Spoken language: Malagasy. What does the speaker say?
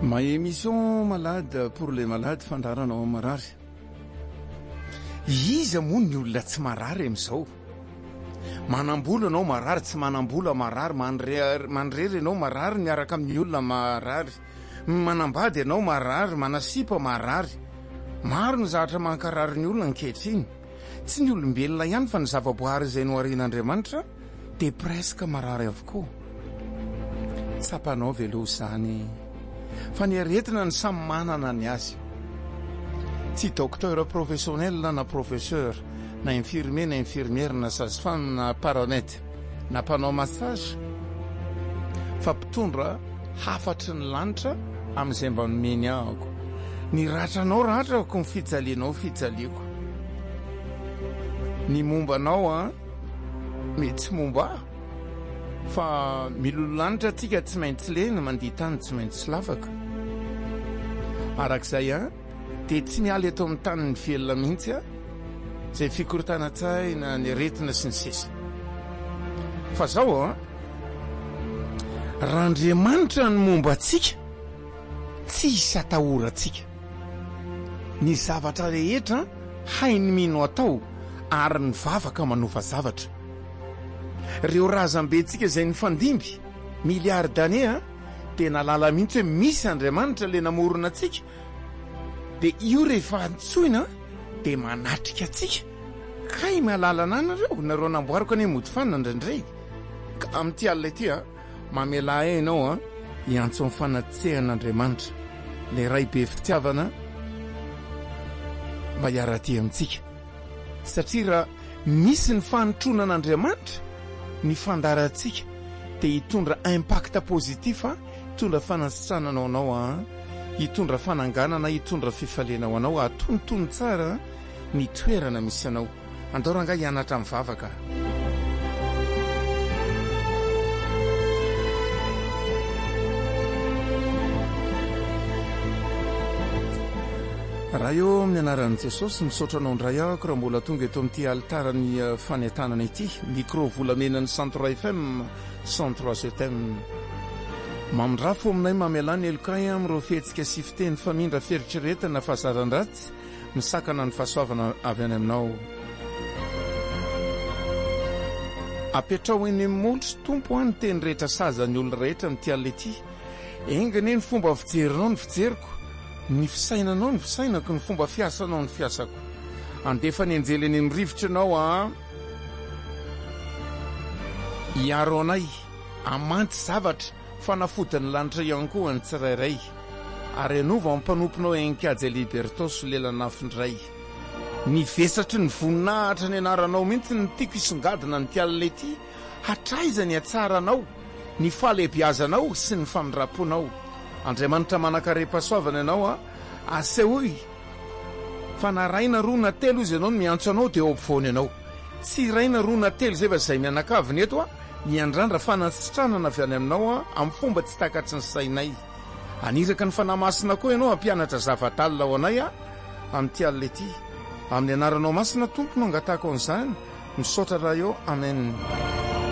Ma émission malade pour les malades fandaranao marary. Iza moa ny olona tsy marary amin'izao. Manambola anao marary, tsy manambola marary, mandrery anao marary miaraka amin'ny olona marary. Manambady anao marary, manasipa marary. Maro ny zavatra mankarary ny olona ankehitriny. Tsy ny olombelona ihany fa ny zavaboary izay noharian'Andriamanitra dia presque marary avokoa. Tsapanao veloha izany. Fa ny aretina ny samy manana ny azy. Tsy docteur professionnel na professeur, na infirmier na infirmière na sage-femme na paranety, na mpanao massage. Fa mpitondra hafatry ny lanitra amin'izay mba nomeny ahako. Ny ratranao ratrako, ny fijalianao fijaliako. Ny mombanao mety tsy momba fa milololanitra tsika tsy maintsy lena, mandiha tany tsy maintsy lavaka. Arak'izay dia tsy mialy eto amin'ny tany ny velona mihitsy izay fikorotana tsaina, ny aretina sy ny sisa. Fa zao raha Andriamanitra ny momba antsika, tsy hisy atahorantsika. Ny zavatra rehetra hainy mino atao ary ny vavaka manova zavatra. Reo razambentsika izay ny fandimby miliary d'années dia nalala mihitsy hoe misy Andriamanitra le namorona antsika, dia io rehefa antsoina dia manatrika antsika. Kay mahalala anareo, nareo namboariko ane mody fanina indraindray. Ka amin'ity alina ity mamela ianao hiantso amin'ny fanatsehan'Andriamanitra, le ray be fitiavana mba hiara-ty amintsika. Satria raha misy ny fanontronan'Andriamanitra ny fandarantsika dia hitondra impact positif, hitondra fanasitranana anao, hitondra fananganana, hitondra fifaliana ho anao, atonotony tsara ny toerana misy anao. Andao ranga hianatra amin'ny vavaka. Raha eo amin'ny anaran'i Jesosy misaotra anao indray ahako raha mbola tonga eto amin'ity altarany fanentanana ity. Micro volamenan'ny 103 FM 103 FM. Mamindra fo aminay mamelany elokay amin'ireo fihetsika sy fiteny famindra feritreretana fahazaran-dratsy misakana ny fahasoavana avy any aminao. Apetrao eny motry tompo ny teny rehetra saza ny olona rehetra amin'ity alina ity. Engane ny fomba fijerinao ny fijeriko, ny fisainanao ny fisainako, ny fomba fiasanao ny fiasako. Andefa ny anjely eny amin'ny rivotra anao hiaro anay amanty zavatra fanafodiny lanitra ihany koa ny tsirairay. Ary anova amin'ny mpanomponao enkajy libertos lelanafindray. Ny vesatry ny voninahitra ny anaranao mihitsy ny tiako isongadina ny tialina ity, hatraiza ny atsaranao, ny falebiazanao sy ny famindram-ponao. Andriamanitra manakare-pasoavana ianao asehoy fa na raina roa na telo izy ianao no miantso anao dia eo ampovoany ianao. Tsy raina roa na telo izay fa izay mianakaviny eto miandrandra fanasitranana avy any aminao amin'ny fomba tsy takatry ny sainay. Aniraka ny fanamasina koa ianao hampianatra zava-dalina ho anay amin'ity alina ity. Amin'ny anaranao masina Tompo no angatako an'izany. Misaotra raha eo. Amen.